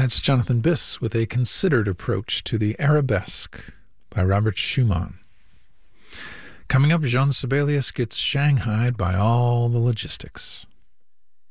That's Jonathan Biss with a considered approach to the arabesque by Robert Schumann. Coming up, Jean Sibelius gets shanghaied by all the logistics.